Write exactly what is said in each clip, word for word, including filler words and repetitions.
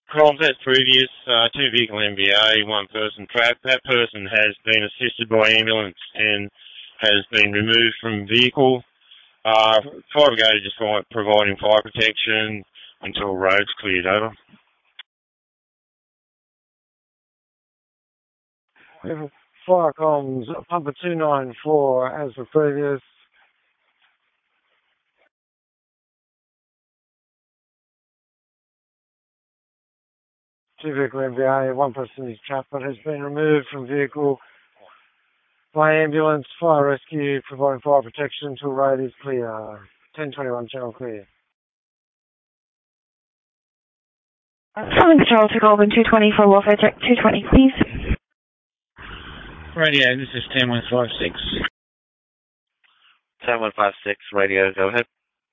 Crimes as previous, uh, two vehicle M V A, one person trapped. That person has been assisted by ambulance and has been removed from vehicle. Uh, fire brigade just providing fire protection until road's cleared. Over. We have fire comms, pumper two nine four as the previous. Two vehicle M V A, one person is trapped but has been removed from vehicle by ambulance, fire rescue, providing fire protection until road is clear. ten twenty-one channel clear. Southern Patrol to Goulburn two twenty for Warfare Check two twenty, please. Radio, this is ten one five six. ten one five six, radio, go ahead.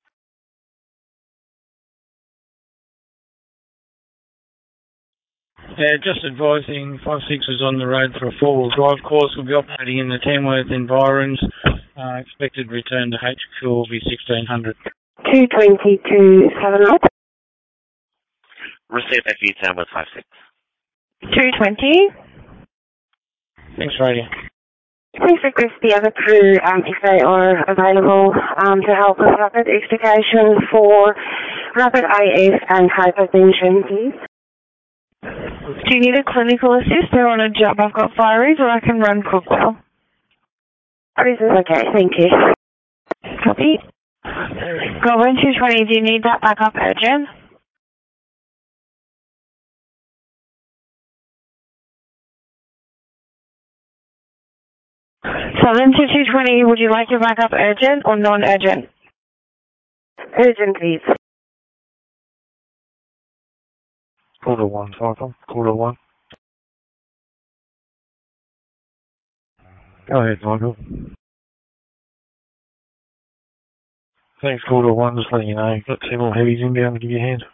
Yeah, just advising, five six is on the road for a four-wheel drive course. We'll be operating in the Tamworth environs. Uh, expected return to H Q will be sixteen hundred. two twenty to seven up. Receive F U Tamworth five six. two twenty. Thanks, radio. Please request the other crew, um, if they are available, um, to help with rapid extrication for rapid I F and hypertension, please. Do you need a clinical assist? They're on a job. I've got fireys or I can run Cookwell. This is okay, thank you. Copy. Goulburn two twenty, do you need that backup urgent? Southern to two twenty, would you like your backup urgent or non-urgent? Urgent, please. Quarter one, Cycle. Quarter one. Go ahead, Michael. Thanks, Quarter one. Just letting you know, got two more heavies inbound to give you a hand.